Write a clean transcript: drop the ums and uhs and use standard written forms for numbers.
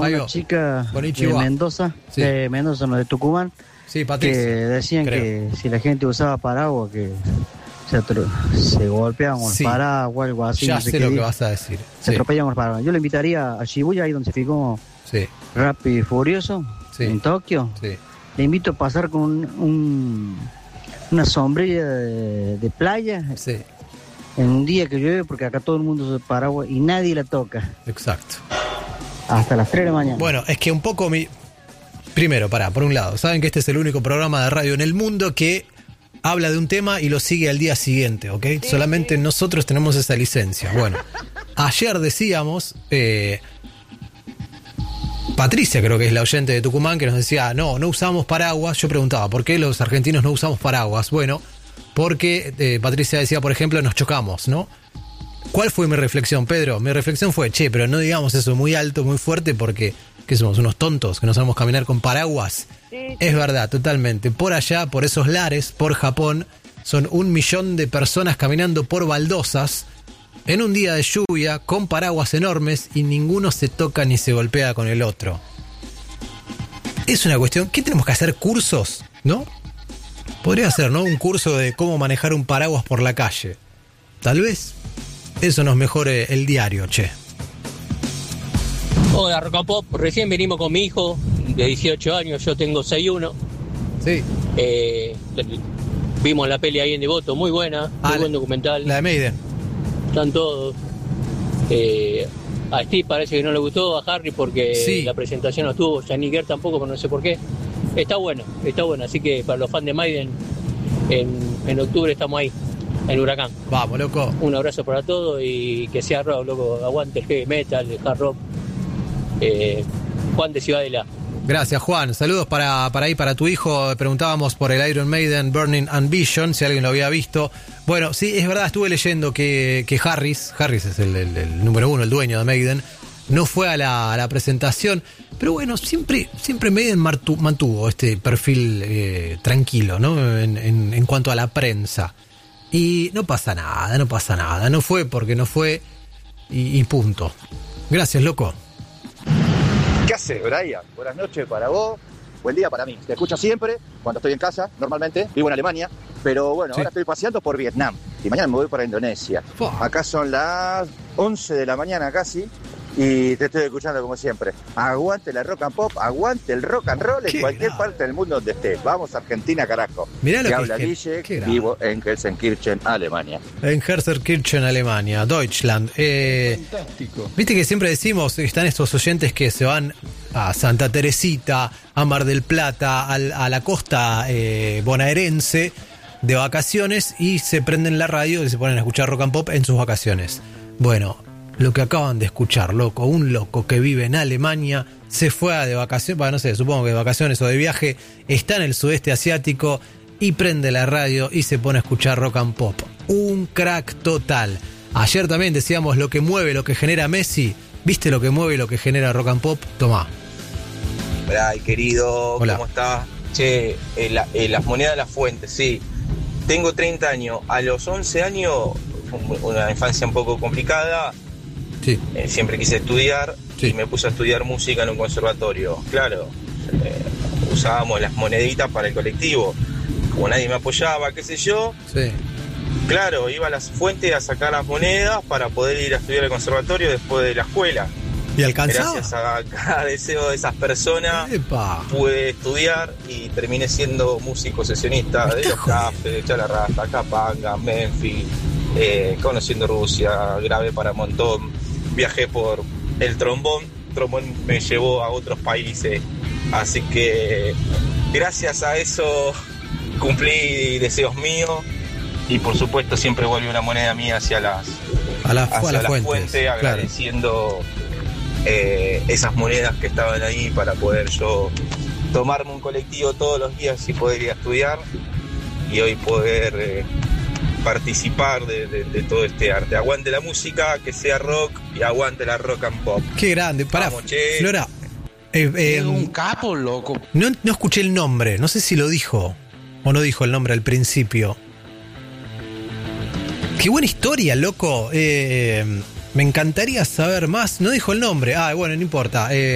una chica Konnichiwa. de Mendoza, Sí. de Mendoza, no, de Tucumán, Sí, que Patricia. decían creo. que si la gente usaba paraguas, que se golpeaban con Sí. los paraguas, algo así. Ya no sé sé qué lo que dijo. vas a decir. Se Sí, atropellaban con los paraguas. Yo le invitaría a Shibuya, ahí donde se fijó sí, Rápido y Furioso, Sí. en Tokio. sí. Le invito a pasar con una sombrilla de playa Sí, en un día que llueve, porque acá todo el mundo usa paraguas y nadie la toca. exacto. Hasta las 3 de la mañana. Bueno, es que un poco Primero, por un lado, saben que este es el único programa de radio en el mundo que habla de un tema y lo sigue al día siguiente, ¿ok? Solamente nosotros tenemos esa licencia. Bueno, ayer decíamos, Patricia creo que es la oyente de Tucumán, que nos decía, no usamos paraguas. Yo preguntaba, ¿por qué los argentinos no usamos paraguas? Bueno, porque Patricia decía, por ejemplo, nos chocamos, ¿no? ¿Cuál fue mi reflexión, Pedro? Mi reflexión fue, pero no digamos eso muy alto, muy fuerte, porque ¿qué somos? ¿Unos tontos que no sabemos caminar con paraguas? Es verdad, totalmente. Por allá, por esos lares, por Japón, son 1 millón de personas caminando por baldosas en un día de lluvia con paraguas enormes y ninguno se toca ni se golpea con el otro. Es una cuestión, ¿qué tenemos que hacer? ¿Cursos? ¿No? Podría ser, ¿no? Un curso de cómo manejar un paraguas por la calle. Tal vez eso nos mejore el diario, che. Hola, Rock and Pop. Recién venimos con mi hijo de 18 años, yo tengo 6'1". Sí. Vimos la peli ahí en Devoto, muy buena, muy buen documental. La de Maiden. Están todos. A Steve parece que no le gustó, a Harry porque Sí. la presentación no estuvo, Janine Kerr tampoco, pero no sé por qué. Está bueno, así que para los fans de Maiden, en octubre estamos ahí, en Huracán. Vamos, loco. Un abrazo para todos y que sea rock, loco, aguante el heavy metal, el hard rock. Juan de Ciudadela. Gracias, Juan. Saludos para ahí, para tu hijo. Preguntábamos por el Iron Maiden Burning Ambition, si alguien lo había visto. Bueno, sí, es verdad, estuve leyendo que Harris es el número 1, el dueño de Maiden, no fue a la presentación. Pero bueno, siempre Maiden mantuvo este perfil tranquilo, ¿no? En cuanto a la prensa. Y no pasa nada. No fue porque no fue y punto. Gracias, loco. ¿Qué haces, Brian? Buenas noches para vos, buen día para mí. Te escucho siempre, cuando estoy en casa, normalmente, vivo en Alemania, pero bueno, Sí. ahora estoy paseando por Vietnam y mañana me voy para Indonesia. Acá son las 11 de la mañana casi y te estoy escuchando como siempre. Aguante la rock and pop, aguante el rock and roll en cualquier parte del mundo donde estés. Vamos Argentina, carajo. Mirá lo Te que habla es Guille, qué grave. vivo en Gelsenkirchen, Alemania. En Gelsenkirchen, Alemania, Deutschland. Fantástico. Viste que siempre decimos, están estos oyentes que se van a Santa Teresita, a Mar del Plata, a la costa bonaerense de vacaciones y se prenden la radio y se ponen a escuchar rock and pop en sus vacaciones. Bueno, lo que acaban de escuchar, loco, un loco que vive en Alemania se fue de vacaciones, bueno, no sé, supongo que de vacaciones o de viaje, está en el sudeste asiático y prende la radio y se pone a escuchar rock and pop. Un crack total. Ayer también decíamos lo que mueve, lo que genera Messi. ¿Viste lo que mueve y lo que genera rock and pop? Tomá. Ay, querido, Hola. ¿cómo estás? Che, las monedas de la fuente, sí. Tengo 30 años. A los 11 años, una infancia un poco complicada. Sí. Siempre quise estudiar y me puse a estudiar música en un conservatorio. Claro, usábamos las moneditas para el colectivo. Como nadie me apoyaba, qué sé yo. Sí. Claro, iba a las fuentes a sacar las monedas para poder ir a estudiar al conservatorio después de la escuela. ¿Y alcanzaba? Gracias a cada deseo de esas personas pude estudiar y terminé siendo músico sesionista de los Cafés, de Chalarrasta, Capanga, Memphis, conociendo Rusia, grabé para un montón, viajé por el trombón me llevó a otros países, así que gracias a eso cumplí deseos míos y por supuesto siempre volví una moneda mía hacia las fuentes, agradeciendo esas monedas que estaban ahí para poder yo tomarme un colectivo todos los días y poder ir a estudiar y hoy poder participar de todo este arte. Aguante la música, que sea rock y aguante la rock and pop. Qué grande. Pará, Vamos, che. Flora. Un capo, loco. No escuché el nombre, no sé si lo dijo o no dijo el nombre al principio. Qué buena historia, loco. Me encantaría saber más. No dijo el nombre. Ah, bueno, no importa.